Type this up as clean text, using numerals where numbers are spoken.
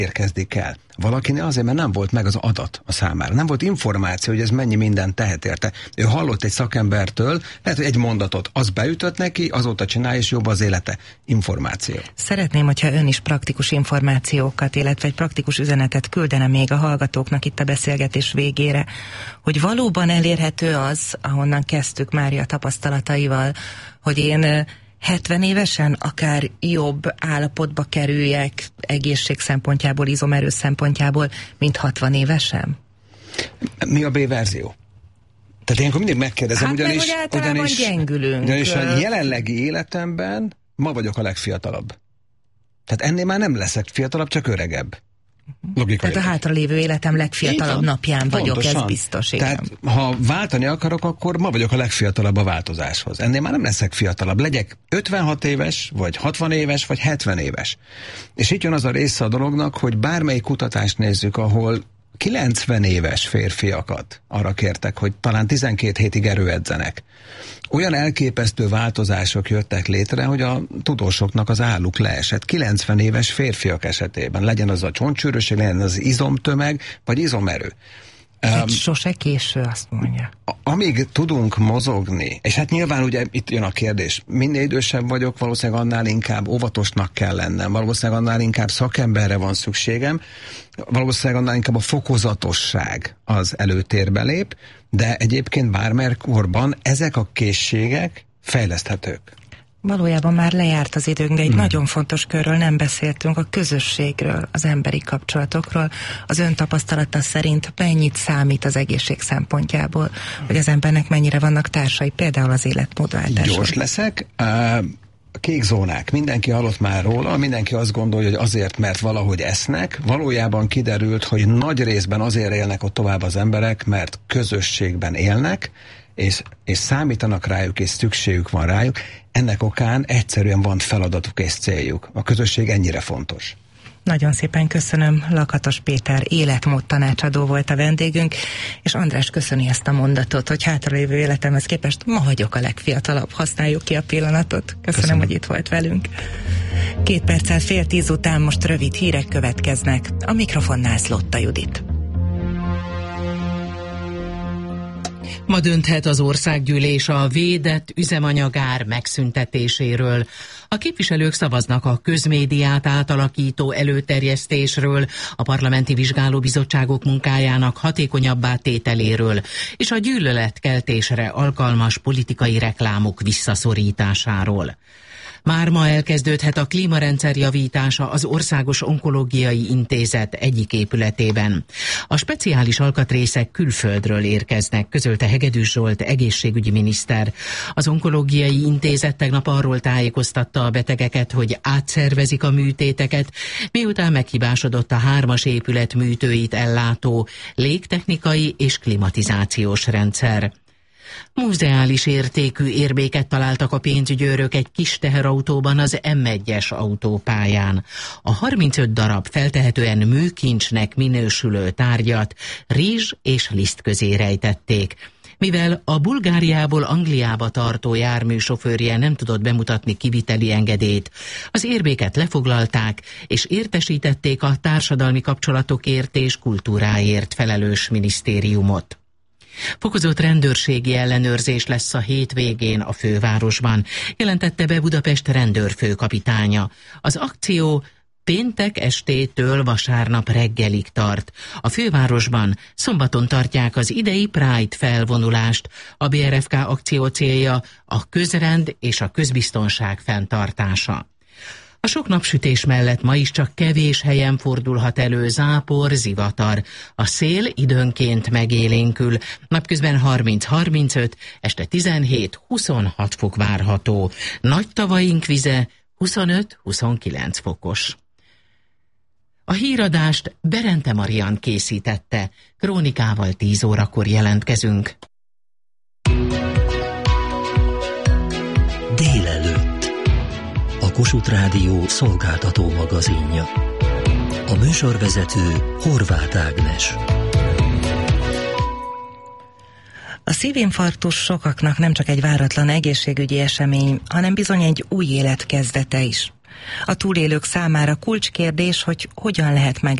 érkezik el. Valakinek azért, mert nem volt meg az adat a számára. Nem volt információ, hogy ez mennyi mindent tehet érte. Ő hallott egy szakembertől, lehet, hogy egy mondatot, az beütött neki, azóta csinálja, és jobb az élete. Információ. Szeretném, hogyha ön is praktikus információkat, illetve egy praktikus üzenetet küldene még a hallgatóknak itt a beszélgetés végére, hogy valóban elérhető az, ahonnan kezdtük Mária tapasztalataival, hogy én 70 évesen akár jobb állapotba kerüljek egészség szempontjából, izomerő szempontjából, mint 60 évesen? Mi a B-verzió? Tehát ilyenkor mindig megkérdezem, ugyanis a jelenlegi életemben ma vagyok a legfiatalabb. Tehát ennél már nem leszek fiatalabb, csak öregebb. Tehát a hátralévő életem legfiatalabb napján vagyok, pontosan. Ez biztos, igen. Tehát ha váltani akarok, akkor ma vagyok a legfiatalabb a változáshoz. Ennél már nem leszek fiatalabb. Legyek 56 éves, vagy 60 éves, vagy 70 éves. És itt jön az a része a dolognak, hogy bármelyik kutatást nézzük, ahol 90 éves férfiakat arra kértek, hogy talán 12 hétig erőedzenek. Olyan elképesztő változások jöttek létre, hogy a tudósoknak az álluk leesett. 90 éves férfiak esetében, legyen az a csontsűrűség, legyen az izomtömeg, vagy izomerő. Sose késő, azt mondja. Amíg tudunk mozogni, és hát nyilván ugye itt jön a kérdés, minél idősebb vagyok, valószínűleg annál inkább óvatosnak kell lennem, valószínűleg annál inkább szakemberre van szükségem, valószínűleg annál inkább a fokozatosság az előtérbe lép, de egyébként bármely korban ezek a készségek fejleszthetők. Valójában már lejárt az időnk, de egy nagyon fontos körről nem beszéltünk, a közösségről, az emberi kapcsolatokról. Az ön tapasztalata szerint mennyit számít az egészség szempontjából, hogy az embernek mennyire vannak társai, például az életmódváltáson? Gyors leszek. Kék zónák. Mindenki hallott már róla, mindenki azt gondolja, hogy azért, mert valahogy esznek. Valójában kiderült, hogy nagy részben azért élnek ott tovább az emberek, mert közösségben élnek, és számítanak rájuk, és szükségük van rájuk. Ennek okán egyszerűen van feladatuk és céljuk. A közösség ennyire fontos. Nagyon szépen köszönöm. Lakatos Péter életmód tanácsadó volt a vendégünk, és András köszöni ezt a mondatot, hogy hátralévő életemhez képest ma vagyok a legfiatalabb. Használjuk ki a pillanatot. Köszönöm, hogy itt volt velünk. 2 perccel 9:30 után most rövid hírek következnek. A mikrofonnál Szlotta Judit. Ma dönthet az országgyűlés a védett üzemanyagár megszüntetéséről. A képviselők szavaznak a közmédiát átalakító előterjesztésről, a parlamenti vizsgálóbizottságok munkájának hatékonyabbá tételéről, és a gyűlöletkeltésre alkalmas politikai reklámok visszaszorításáról. Már ma elkezdődhet a klímarendszer javítása az Országos Onkológiai Intézet egyik épületében. A speciális alkatrészek külföldről érkeznek, közölte Hegedűs Zsolt egészségügyi miniszter. Az Onkológiai Intézet tegnap arról tájékoztatta a betegeket, hogy átszervezik a műtéteket, miután meghibásodott a 3-as épület műtőit ellátó légtechnikai és klimatizációs rendszer. Múzeális értékű érbéket találtak a pénzügyőrök egy kis teherautóban az M1-es autópályán. A 35 darab feltehetően műkincsnek minősülő tárgyat rizs és liszt közé rejtették. Mivel a Bulgáriából Angliába tartó jármű sofőrje nem tudott bemutatni kiviteli engedélyt, az érbéket lefoglalták és értesítették a társadalmi kapcsolatokért és kultúráért felelős minisztériumot. Fokozott rendőrségi ellenőrzés lesz a hétvégén a fővárosban, jelentette be Budapest rendőrfőkapitánya. Az akció péntek estétől vasárnap reggelig tart. A fővárosban szombaton tartják az idei Pride felvonulást. A BRFK akció célja a közrend és a közbiztonság fenntartása. A sok napsütés mellett ma is csak kevés helyen fordulhat elő zápor, zivatar. A szél időnként megélénkül, napközben 30-35, este 17-26 fok várható. Nagy tavaink vize 25-29 fokos. A híradást Berente Marian készítette. Krónikával 10 órakor jelentkezünk. Délelőtt. A Kossuth Rádió szolgáltató magazinja. A műsorvezető Horváth Ágnes. A szívinfarktus sokaknak nem csak egy váratlan egészségügyi esemény, hanem bizony egy új élet kezdete is. A túlélők számára kulcskérdés, hogy hogyan lehet